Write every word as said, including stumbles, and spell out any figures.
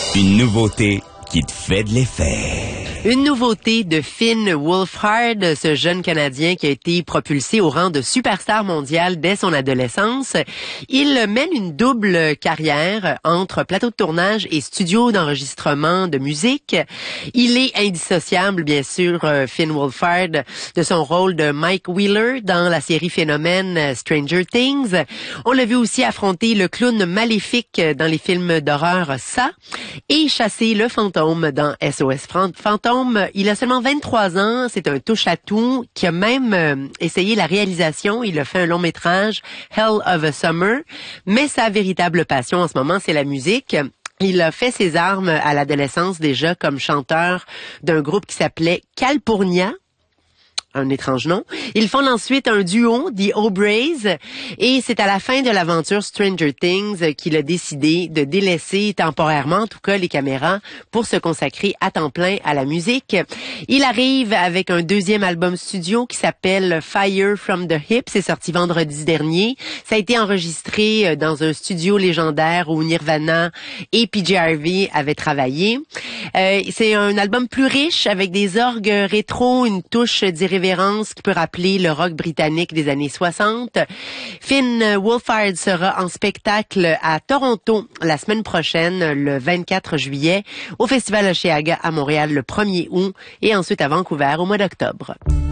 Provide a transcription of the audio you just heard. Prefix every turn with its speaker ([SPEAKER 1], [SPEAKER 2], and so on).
[SPEAKER 1] Une nouveauté qui te fait de l'effet.
[SPEAKER 2] Une nouveauté de Finn Wolfhard, ce jeune Canadien qui a été propulsé au rang de superstar mondial dès son adolescence. Il mène une double carrière entre plateau de tournage et studio d'enregistrement de musique. Il est indissociable, bien sûr, Finn Wolfhard, de son rôle de Mike Wheeler dans la série phénomène Stranger Things. On l'a vu aussi affronter le clown maléfique dans les films d'horreur Ça et chasser le fantôme dans S O S Fantôme. Il a seulement vingt-trois ans, c'est un touche-à-tout qui a même euh, essayé la réalisation. Il a fait un long métrage, Hell of a Summer, mais sa véritable passion en ce moment, c'est la musique. Il a fait ses armes à l'adolescence déjà comme chanteur d'un groupe qui s'appelait Calpurnia. Un étrange nom. Ils font ensuite un duo, The O'Brays, et c'est à la fin de l'aventure Stranger Things qu'il a décidé de délaisser temporairement, en tout cas, les caméras pour se consacrer à temps plein à la musique. Il arrive avec un deuxième album studio qui s'appelle Fire from the Hip. C'est sorti vendredi dernier. Ça a été enregistré dans un studio légendaire où Nirvana et P J Harvey avaient travaillé. Euh, c'est un album plus riche avec des orgues rétro, une touche d'irrévérence qui peut rappeler le rock britannique des années soixante. Finn Wolfhard sera en spectacle à Toronto la semaine prochaine, le vingt-quatre juillet, au Festival Osheaga à Montréal le premier août et ensuite à Vancouver au mois d'octobre.